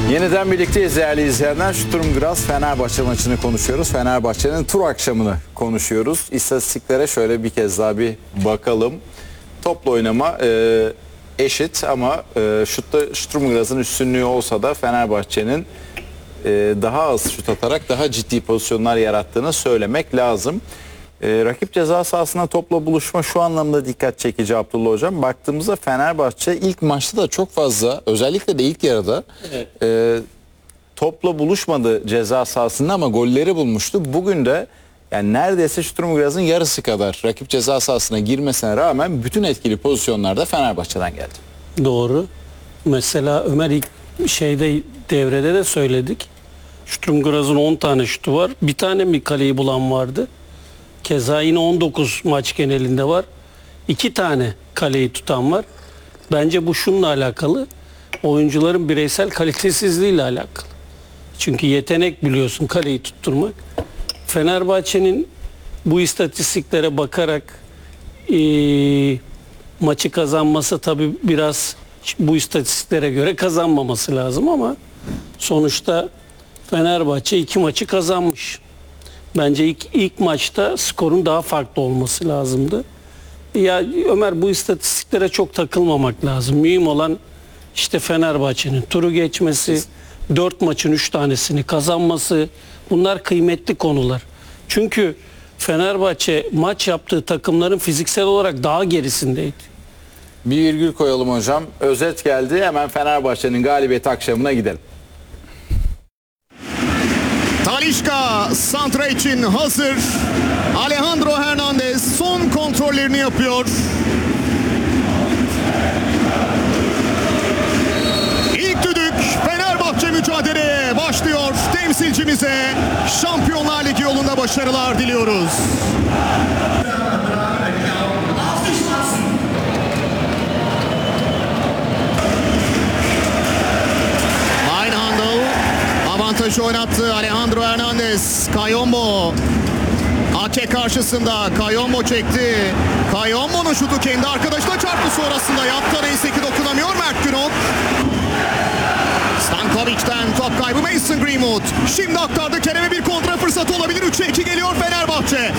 Yeniden birlikteyiz değerli izleyenler. Sturm Graz Fenerbahçe maçını konuşuyoruz. Fenerbahçe'nin tur akşamını konuşuyoruz. İstatistiklere şöyle bir kez daha bir bakalım. Topla oynama eşit ama şutta Sturm Graz'ın üstünlüğü olsa da Fenerbahçe'nin daha az şut atarak daha ciddi pozisyonlar yarattığını söylemek lazım. Rakip ceza sahasına topla buluşma şu anlamda dikkat çekici Abdullah Hocam. Baktığımızda Fenerbahçe ilk maçta da çok fazla, özellikle de ilk yarıda topla buluşmadı ceza sahasında ama golleri bulmuştu. Bugün de yani neredeyse Sturm Graz'ın yarısı kadar rakip ceza sahasına girmesine rağmen bütün etkili pozisyonlarda Fenerbahçe'den geldi. Doğru. Mesela Ömer ilk devrede de söyledik. Sturm Graz'ın 10 tane şutu var. Bir tane mi kaleyi bulan vardı? Keza yine 19 maç genelinde var. 2 tane kaleyi tutan var. Bence bu şununla alakalı. Oyuncuların bireysel kalitesizliğiyle alakalı. Çünkü yetenek biliyorsun kaleyi tutturmak. Fenerbahçe'nin bu istatistiklere bakarak maçı kazanması tabii biraz bu istatistiklere göre kazanmaması lazım ama sonuçta Fenerbahçe 2 maçı kazanmış. Bence ilk maçta skorun daha farklı olması lazımdı. Ya Ömer, bu istatistiklere çok takılmamak lazım. Mühim olan işte Fenerbahçe'nin turu geçmesi, 4 maçın 3 tanesini kazanması. Bunlar kıymetli konular. Çünkü Fenerbahçe maç yaptığı takımların fiziksel olarak daha gerisindeydi. Bir virgül koyalım hocam. Özet geldi. Hemen Fenerbahçe'nin galibiyet akşamına gidelim. Talisca santra için hazır. Alejandro Hernandez son kontrollerini yapıyor. İlk düdük, Fenerbahçe mücadeleye başlıyor. Temsilcimize Şampiyonlar Ligi yolunda başarılar diliyoruz. Avantajı oynattı Alejandro Hernandez. Kayombo Ake karşısında. Kayombo çekti. Kayombo'nun şutu kendi arkadaşına çarptı sonrasında. Yattı, neyse ki dokunamıyor Mert Günok. Stankovic'ten top kaybı Mason Greenwood. Şimdi aktardı Kerem'e, bir kontra fırsatı olabilir. 3'e 2 geliyor Fenerbahçe.